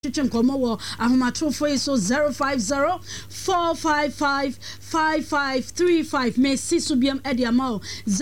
Komo wo ahomatrofo so 050-455-5535 me sisubiam ediamao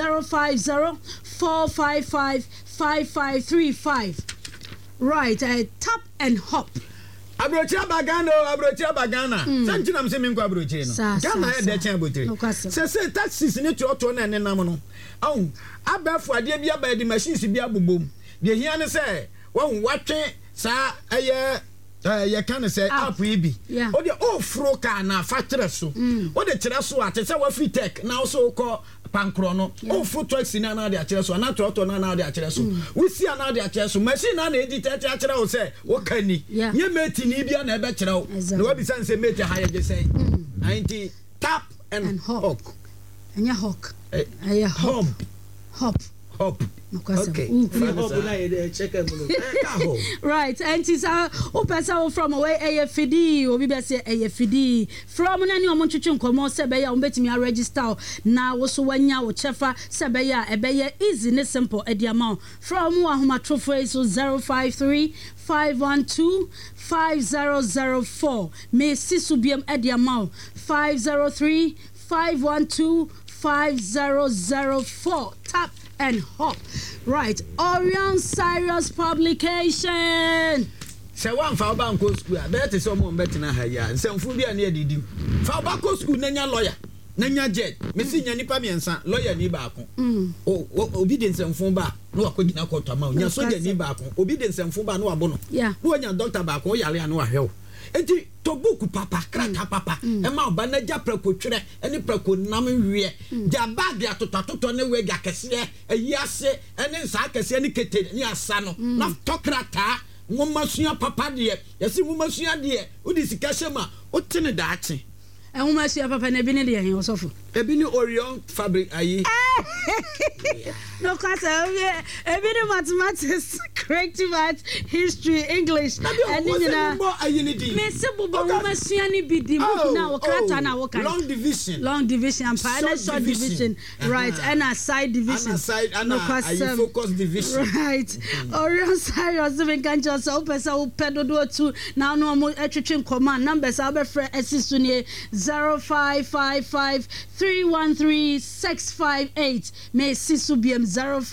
050-455-5535 right tap and hop Abrochia bagana santina mse minko abrochie no Ghana e de chen abotire se taxis ni to na nenam no awu abafo ade bia ba di machines bia bobom de hia ne se won watwe sa eye ye can say app bi o de ofro ka na factory so o de kire so ate se wa free tech na so ko pankro no ofro taxi na de akire so na to na de akire so we see na de akire so machine na edi tete akire o se wo kani nye meti ni bia na e be kire o na wa bi san say meti ha ye je say anti tap and hawk anya hawk hop okay right and is o person from away AFD obi be say AFD from nani o montwetwe nkomo se be ya o betimi register na wo so wanya wo chefa se be ya e be ya easy ne simple e dia ma from ahomatrofo so 053-512-5004 me sisubiam e dia ma 503-512-5004 tap and hop right Orion Cyrus publication se wan fa ba nko school a be te so mo betina ha ya nsemfu bia na edidim fa ba ko school nanya lawyer nanya jet mesi nya nipa miensa lawyer ni ba ko obi de nsemfu ba no akogina court ama nya soja ni ba ko obi de nsemfu ba no abo no no nya doctor ba ko yare anu ahwe enti to book papa krata papa e ma oba na ja prako twere eni prako nam wie ja bag ya toto ne we ga kese ayi ase eni nsa kese ni kete ni asa no na to krata ngomasua papa de yesi ngomasua de odi sika shema o tene da ache ngomasua papa na bi ne de he osofo ebi ni Orion fabric ayi no class ebi ni mathematics creative art history English and you know me se bobo ngomasua ni bi di mu na wo krata na wo kan long division and short division right and a side division and a focus division right Orion Cyrus even can just open so pedo do to now no mo etwetwe command numbers our friend assist ni 0555-313-658 me sisubiam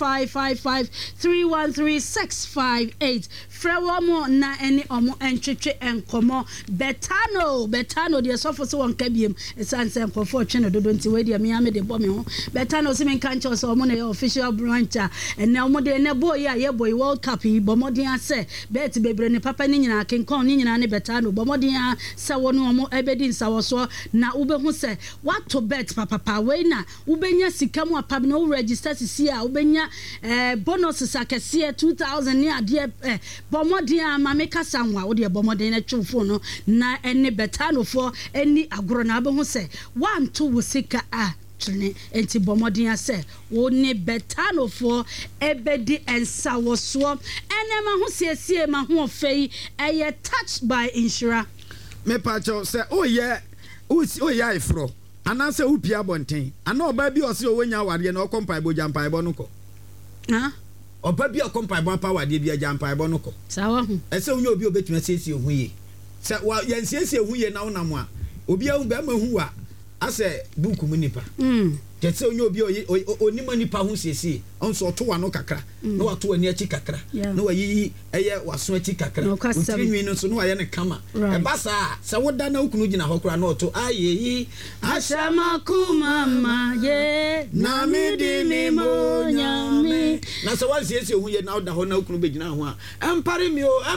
0555-313-658 frewamo na eni omo entwetwe enkomo betano de sofo so won kabiem esanse enkofo twene dodo nti we dia me ame de bo me ho betano se men kan cho so omo na official branch ene omo de ne boy ya ye boy world cup yi bomodin ase bet bebre ne papa ni nyina kenkon ni nyina ne betano bomodin se wono omo ebedi nsawo so na ubehu se wato bet papa we na ubenya sika mu apam na u register sisi a ubenya bonus sakese 2000 ni ade bomodin amame kasanwa wo de bomodin na twofo no na ene betano fo eni agoro na abehu se wanto wo sika a trene enti bomodin ase wo ne betano fo ebedi ensawo so ene ma ho siesie ma ho ofei eye touched by insura me pacho se oye ifro anase upia bonten ana oba bi ose owanya wade na okompa bo jampa ebo no ko oba bi okompa bo pa wade bi jampa ebo no ko sawa hu ese unya obi obetuma siesie hu ye se wa yan siesie hu ye na wonam a obi ahu ba ma hu a ase buku mu nipa tete unya obi onima nipa hu siesie onso to wa no kakra na wato ani achi kakra na wayi eye waso achi kakra utrinwi no so no aye ne kama e basa se woda na ukunu gina hokora na oto ayeyi ashama kumama ye na midi ni monyame na se wansiesie hu ye na oda ho na ukunu be gina ho a empare mi o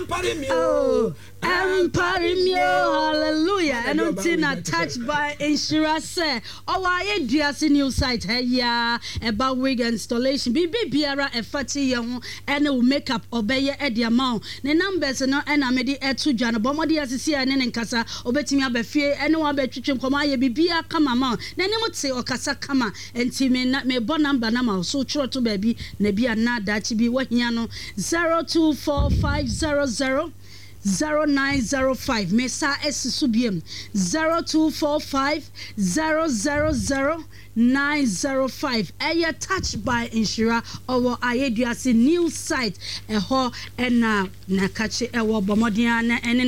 hallelujah and until touched by insurance our DRC news site here about wig installation biara efati ye ho ene wo makeup obeye e de amount ne numbers no ena me de etu dwa no bomodi asisi ene ne nkasa obetimi abafie ene wo abetwetwe nkoma ye bibia kama ma na ne mute okasa kama enti me bo number na ma so churo to baby na bia na dachi bi wahia no 024500 0905 mesa esubiem 0245 000 905 Aya touched by Inshira or Ayeduasi new site eho ena nakache ewo bomodiana